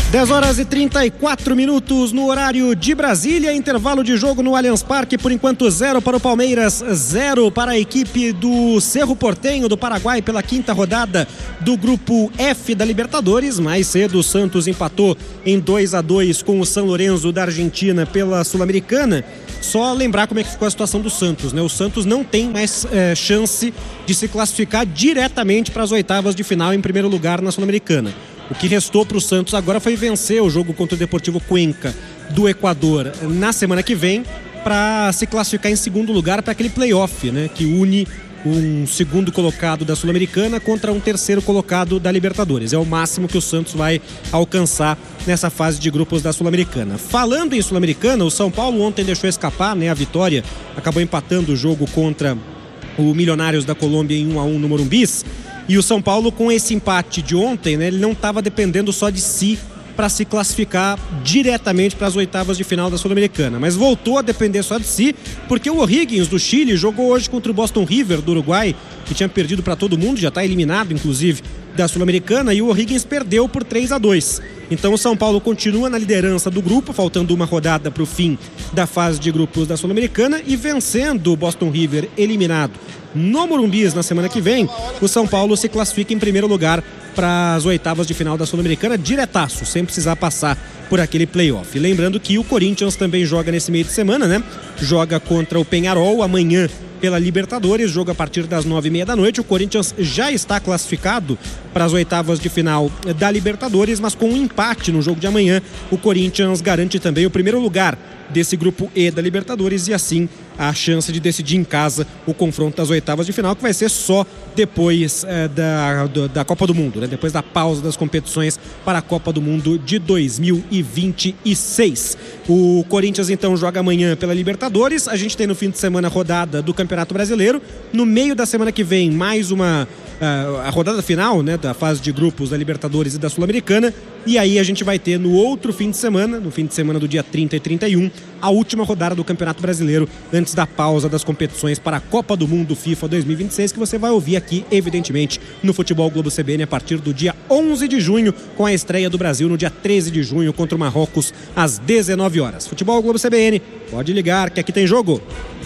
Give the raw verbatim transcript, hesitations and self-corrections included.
dez horas e trinta e quatro minutos no horário de Brasília, intervalo de jogo no Allianz Parque, por enquanto zero para o Palmeiras, zero para a equipe do Cerro Porteño do Paraguai pela quinta rodada do grupo F da Libertadores. Mais cedo o Santos empatou em dois a dois com o São Lourenço da Argentina pela Sul-Americana. Só lembrar como é que ficou a situação do Santos, né? O Santos não tem mais é, chance de se classificar diretamente para as oitavas de final em primeiro lugar na Sul-Americana. O que restou para o Santos agora foi vencer o jogo contra o Deportivo Cuenca do Equador na semana que vem para se classificar em segundo lugar para aquele playoff, né, que une um segundo colocado da Sul-Americana contra um terceiro colocado da Libertadores. É o máximo que o Santos vai alcançar nessa fase de grupos da Sul-Americana. Falando em Sul-Americana, o São Paulo ontem deixou escapar, né, a vitória, acabou empatando o jogo contra o Milionários da Colômbia em um a um no Morumbis. E o São Paulo, com esse empate de ontem, né, ele não estava dependendo só de si para se classificar diretamente para as oitavas de final da Sul-Americana, mas voltou a depender só de si, porque o O'Higgins do Chile jogou hoje contra o Boston River do Uruguai, que tinha perdido para todo mundo, já está eliminado inclusive da Sul-Americana, e o O'Higgins perdeu por três a dois. Então o São Paulo continua na liderança do grupo, faltando uma rodada para o fim da fase de grupos da Sul-Americana, e vencendo o Boston River eliminado no Morumbis na semana que vem, o São Paulo se classifica em primeiro lugar para as oitavas de final da Sul-Americana, diretaço, sem precisar passar por aquele playoff. Lembrando que o Corinthians também joga nesse meio de semana, né? Joga contra o Peñarol amanhã pela Libertadores, jogo a partir das nove e meia da noite. O Corinthians já está classificado para as oitavas de final da Libertadores, mas com um empate no jogo de amanhã, o Corinthians garante também o primeiro lugar desse grupo E da Libertadores e assim a chance de decidir em casa o confronto das oitavas de final, que vai ser só depois é, da, do, da Copa do Mundo, né? Depois da pausa das competições para a Copa do Mundo de dois mil e vinte e seis. O Corinthians então joga amanhã pela Libertadores, a gente tem no fim de semana a rodada do Campeonato Brasileiro, no meio da semana que vem mais uma Uh, a rodada final, né, da fase de grupos da Libertadores e da Sul-Americana, e aí a gente vai ter no outro fim de semana, no fim de semana do dia trinta e trinta e um, a última rodada do Campeonato Brasileiro antes da pausa das competições para a Copa do Mundo FIFA dois mil e vinte e seis, que você vai ouvir aqui, evidentemente, no Futebol Globo C B N a partir do dia onze de junho, com a estreia do Brasil no dia treze de junho contra o Marrocos às dezenove horas. Futebol Globo C B N, pode ligar que aqui tem jogo.